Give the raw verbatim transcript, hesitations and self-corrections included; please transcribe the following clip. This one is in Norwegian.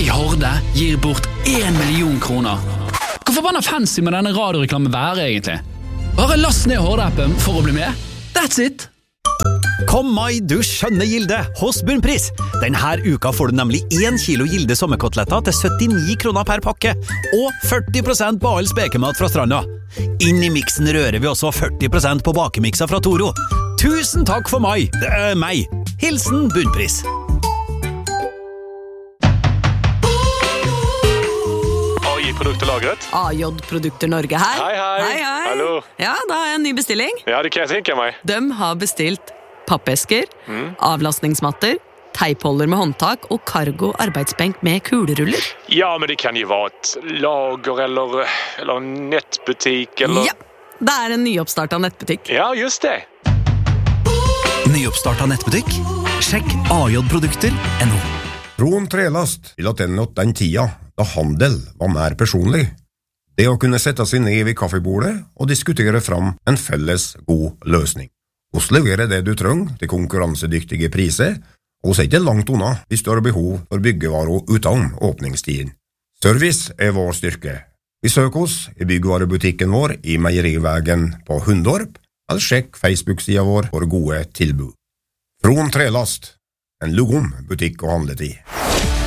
Horde gir bort en million kroner. Hvor forbanna fancy med denne radioreklamen være egentlig? Bare last ned Horde-appen for å bli med. That's it! Kom mai, du skjønne Gilde, hos Bunnpris. Denne uka får du nemlig en kilo Gilde sommerkoteletter til syttini kroner per pakke, og førti prosent på all spekemat fra stranda. Inn i miksen rører vi også førti prosent på bakemikser fra Toro. Tusen takk for mai, det er meg. Hilsen Bunnpris. A J-produkterlagret. A J-produkter Norge her. Hei, hei. Hei, hei. Hallo. Ja, da har jeg en ny bestilling. Ja, det kan jeg tenke meg. De har bestilt pappesker, mm. avlastningsmatter, teipholder med håndtak og cargo arbeidsbenk med kuleruller. Ja, men det kan jo være et lager eller, eller en nettbutikk eller... Ja, det er en nyoppstartet nettbutikk. Ja, just det. Nyoppstartet nettbutikk? Sjekk a j produkter punktum no. Ron Trelast vil at den åt den tida da handel var mer personlig. Det å kunne sette seg ned ved kaffebordet og diskutere fram en felles god løsning. Hos leverer det du trenger til konkurransedyktige priser, og så er ikke langt unna hvis du har behov for byggevarer uten åpningstiden. Service er vår styrke. Besøk oss i byggvarebutikken vår i Meierivägen på Hundorp, eller sjekk Facebook-sida vår for gode tilbud. Ron Trelast, en lugom butikk og handletid.